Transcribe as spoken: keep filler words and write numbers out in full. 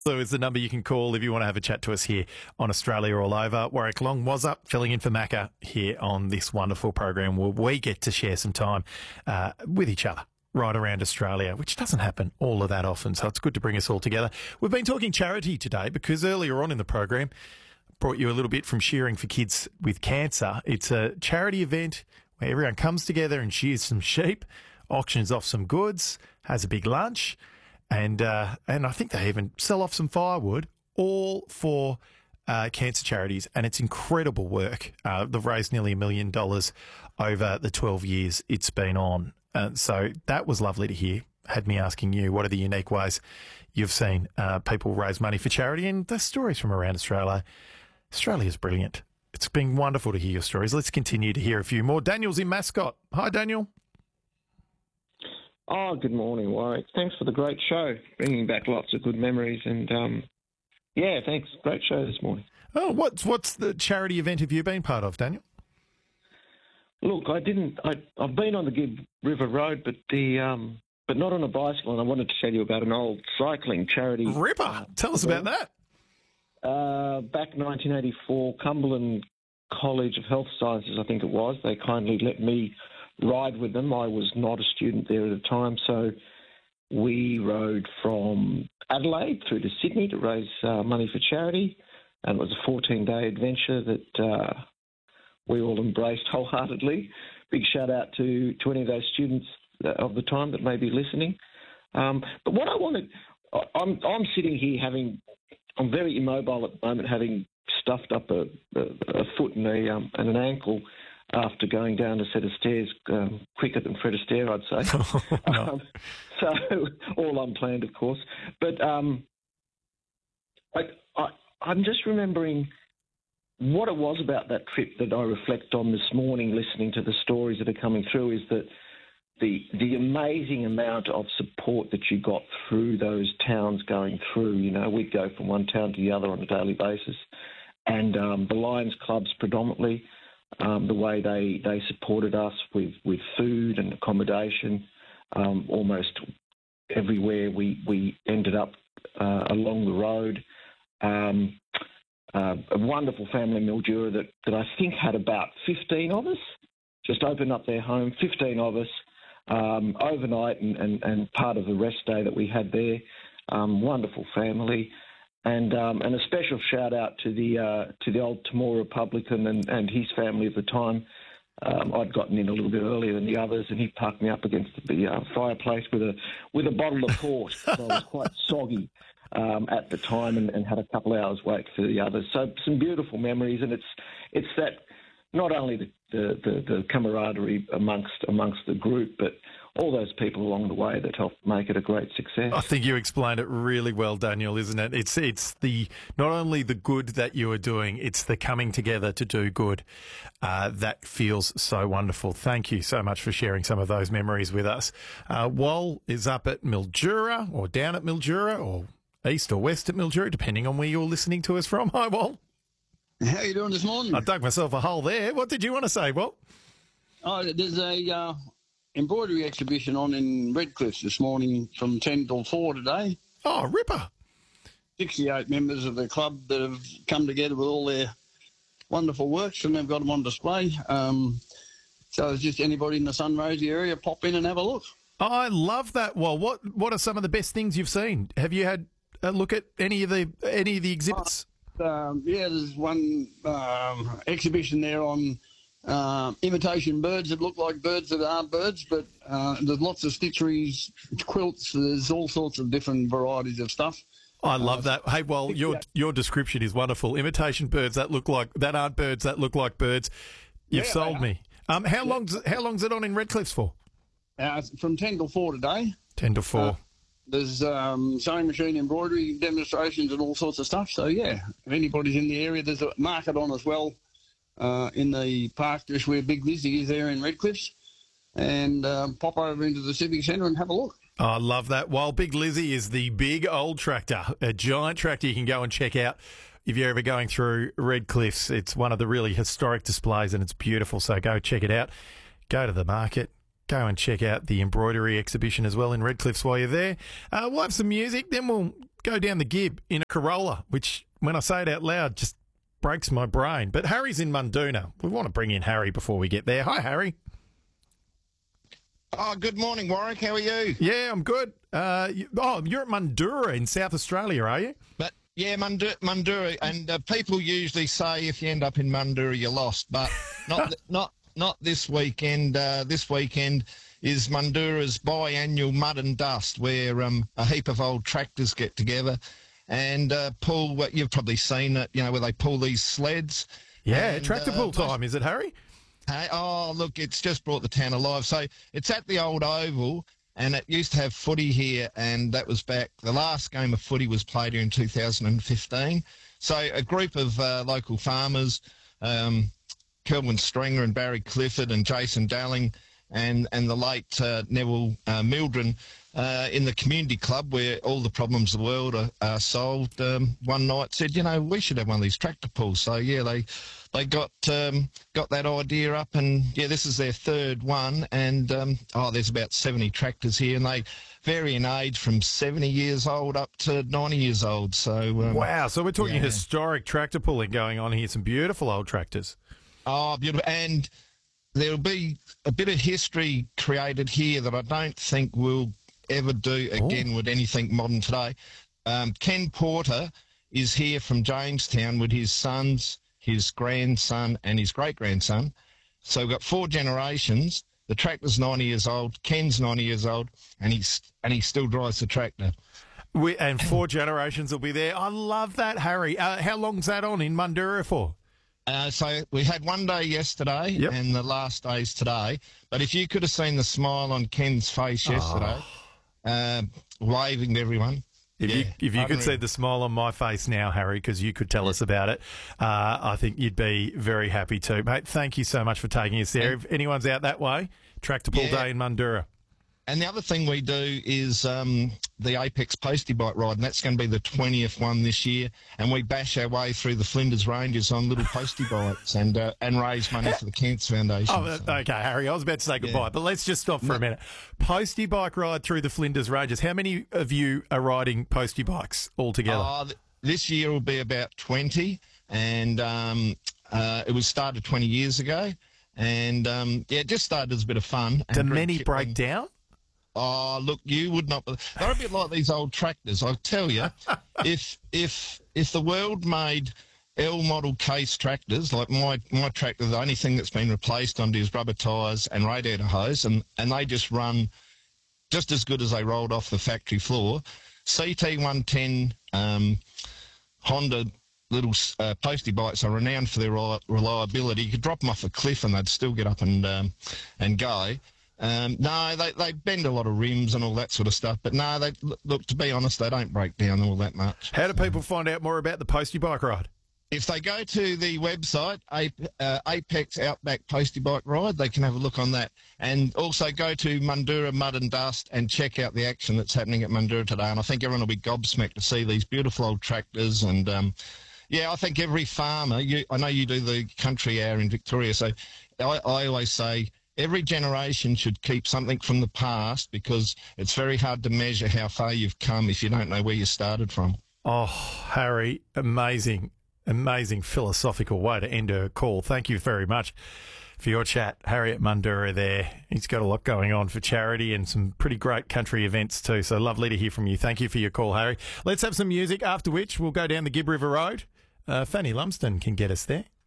So is the number you can call if you want to have a chat to us here on Australia All Over. Warwick Long was up, filling in for Macca here on this wonderful program where we get to share some time uh, with each other right around Australia, which doesn't happen all of that often. So it's good to bring us all together. We've been talking charity today because earlier on in the program, I brought you a little bit from Shearing for Kids with Cancer. It's a charity event where everyone comes together and shears some sheep, auctions off some goods, has a big lunch. And uh, and I think they even sell off some firewood, all for uh, cancer charities. And it's incredible work. Uh, they've raised nearly a million dollars over the twelve years it's been on. Uh, so that was lovely to hear. Had me asking you, what are the unique ways you've seen uh, people raise money for charity? And the stories from around Australia. Australia's brilliant. It's been wonderful to hear your stories. Let's continue to hear a few more. Daniel's in Mascot. Hi, Daniel. Oh, good morning, Warwick. Thanks for the great show, bringing back lots of good memories. And, um, yeah, thanks. Great show this morning. Oh, what's what's the charity event have you been part of, Daniel? Look, I didn't. I, I've been on the Gibb River Road, but the um, but not on a bicycle. And I wanted to tell you about an old cycling charity. Ripper, uh, tell us about that. Uh, back nineteen eighty-four, Cumberland College of Health Sciences, I think it was. They kindly let me ride with them. I was not a student there at the time, so we rode from Adelaide through to Sydney to raise uh, money for charity, and it was a fourteen-day adventure that uh, we all embraced wholeheartedly. Big shout-out to, to any of those students of the time that may be listening. Um, but what I wanted, I'm, I'm sitting here having, I'm very immobile at the moment, having stuffed up a, a, a foot and, a, um, and an ankle after going down a set of stairs um, quicker than Fred Astaire, I'd say. Oh, no. um, so, all unplanned, of course. But um, I, I, I'm just remembering what it was about that trip that I reflect on this morning, listening to the stories that are coming through, is that the the amazing amount of support that you got through those towns going through. You know, we'd go from one town to the other on a daily basis. And um, the Lions clubs predominantly, Um, the way they, they supported us with, with food and accommodation, um, almost everywhere we, we ended up uh, along the road. Um, uh, a wonderful family in Mildura that, that I think had about fifteen of us, just opened up their home, fifteen of us, um, overnight and, and, and part of the rest day that we had there. Um, wonderful family. And um, and a special shout out to the uh, to the old Timor Republican and, and his family at the time. Um, I'd gotten in a little bit earlier than the others, and he parked me up against the uh, fireplace with a with a bottle of port. So I was quite soggy um, at the time, and, and had a couple hours wait for the others. So some beautiful memories, and it's it's that not only the the, the, the camaraderie amongst amongst the group, but all those people along the way that helped make it a great success. I think you explained it really well, Daniel, isn't it? It's it's the not only the good that you are doing, it's the coming together to do good. Uh, that feels so wonderful. Thank you so much for sharing some of those memories with us. Uh, Wal is up at Mildura, or down at Mildura, or east or west at Mildura, depending on where you're listening to us from. Hi, Wal. How are you doing this morning? I dug myself a hole there. What did you want to say, Wal? Oh, there's a uh, embroidery exhibition on in Redcliffe this morning from ten till four today. Oh, ripper. sixty-eight members of the club that have come together with all their wonderful works, and they've got them on display. Um, so it's just anybody in the Sunrosy area, pop in and have a look. I love that. Well, what what are some of the best things you've seen? Have you had a look at any of the any of the exhibits? Uh, um, yeah, there's one um, exhibition there on Uh, imitation birds that look like birds that aren't birds, but uh, there's lots of stitcheries, quilts, there's all sorts of different varieties of stuff. I love that. Hey, well, your your description is wonderful. Imitation birds that look like that aren't birds that look like birds. You've Yeah, sold me. Um, how Yeah. long's how long's it on in Redcliffe for? Uh, from ten till four today. Ten to four. Uh, There's um, sewing machine embroidery demonstrations and all sorts of stuff. So, yeah, if anybody's in the area, there's a market on as well. Uh, in the park just where Big Lizzie is there in Redcliffe, and um, pop over into the Civic Centre and have a look. Oh, I love that. While Big Lizzie is the big old tractor, a giant tractor you can go and check out if you're ever going through Redcliffe's. It's one of the really historic displays and it's beautiful, so go check it out. Go to the market. Go and check out the embroidery exhibition as well in Redcliffe's while you're there. Uh, we'll have some music, then we'll go down the Gib in a Corolla, which, when I say it out loud, just breaks my brain. But Harry's in Munduna. We want to bring in Harry before we get there. Hi, Harry. Oh, good morning, Warwick. How are you? Yeah, I'm good. Uh, you, oh, you're at Mundura in South Australia, are you? But yeah, Mundura, Mundura and uh, people usually say if you end up in Mundura, you're lost. But not not not this weekend. Uh, this weekend is Mundura's biannual Mud and Dust, where um, a heap of old tractors get together and uh, pull. What you've probably seen it, you know, where they pull these sleds. Yeah, and, tractor uh, pull time, is it, Harry? Hey, oh, look, it's just brought the town alive. So it's at the old Oval, and it used to have footy here, and that was back, the last game of footy was played here in two thousand fifteen. So a group of uh, local farmers, um, Kelvin Stringer and Barry Clifford and Jason Dalling, and, and the late uh, Neville uh, Mildren, uh, in the community club where all the problems of the world are, are solved, um, one night said, you know, we should have one of these tractor pulls. So, yeah, they... They got um, got that idea up, and yeah, this is their third one. And um, oh, there's about seventy tractors here, and they vary in age from seventy years old up to ninety years old. So um, wow, so we're talking yeah. historic tractor pulling going on here. Some beautiful old tractors. Oh, beautiful! And there'll be a bit of history created here that I don't think we'll ever do again oh. with anything modern today. Um, Ken Porter is here from Jamestown with his sons, his grandson and his great-grandson. So we've got four generations. The tractor's ninety years old, Ken's ninety years old, and he's and he still drives the tractor. We, and four generations will be there. I love that, Harry. Uh, how long's that on in Mundura for? Uh, so we had one day yesterday, yep. and the last day's today. But if you could have seen the smile on Ken's face yesterday, oh. uh, waving to everyone. If yeah, you if you could really. see the smile on my face now, Harry, because you could tell us about it, uh, I think you'd be very happy too. Mate, thank you so much for taking us there. And if anyone's out that way, tractor pull yeah. day in Mundura. And the other thing we do is um, the Apex Postie Bike ride, and that's going to be the twentieth one this year. And we bash our way through the Flinders Ranges on little postie bikes and uh, and raise money for the Cancer Foundation. Oh, so. Okay, Harry, I was about to say goodbye, yeah. but let's just stop for no. a minute. Postie bike ride through the Flinders Ranges. How many of you are riding postie bikes altogether? Uh, this year will be about twenty, and um, uh, it was started twenty years ago. And, um, yeah, it just started as a bit of fun. Do many break down? Oh, look, you would not. They're a bit like these old tractors. I'll tell you, if if if the world made L model case tractors, like my my tractor, the only thing that's been replaced on is rubber tyres and radiator hose, and, and they just run just as good as they rolled off the factory floor. C T one ten um, Honda little uh, postie bikes are renowned for their reliability. You could drop them off a cliff and they'd still get up and um, and go. Um, no, they, they bend a lot of rims and all that sort of stuff. But no, they look, to be honest, they don't break down all that much. How do people find out more about the postie bike ride? If they go to the website, uh, Apex Outback Postie Bike Ride, they can have a look on that. And also go to Mundura Mud and Dust and check out the action that's happening at Mundura today. And I think everyone will be gobsmacked to see these beautiful old tractors. And, um, yeah, I think every farmer, you, I know you do the country hour in Victoria, so I, I always say, every generation should keep something from the past because it's very hard to measure how far you've come if you don't know where you started from. Oh, Harry, amazing, amazing philosophical way to end a call. Thank you very much for your chat. Harry at Mundura there. He's got a lot going on for charity and some pretty great country events too, so lovely to hear from you. Thank you for your call, Harry. Let's have some music, after which we'll go down the Gib River Road. Uh, Fanny Lumsden can get us there.